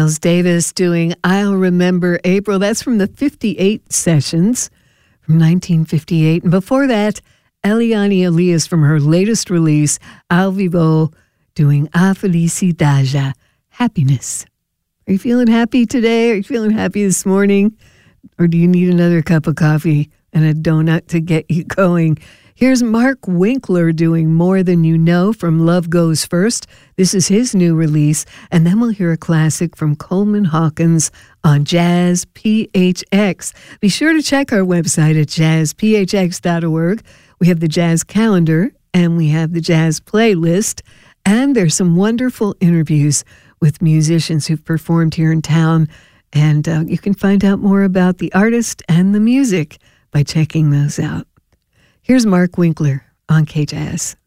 Miles Davis doing I'll Remember April. That's from the 58 sessions from 1958. And before that, Eliane Elias from her latest release, Ao Vivo, doing A Felicidade, happiness. Are you feeling happy today? Are you feeling happy this morning? Or do you need another cup of coffee and a donut to get you going? Here's Mark Winkler doing More Than You Know from Love Goes First. This is his new release. And then we'll hear a classic from Coleman Hawkins on Jazz PHX. Be sure to check our website at jazzphx.org. We have the jazz calendar and we have the jazz playlist. And there's some wonderful interviews with musicians who've performed here in town. And you can find out more about the artist and the music by checking those out. Here's Mark Winkler on K-Jazz.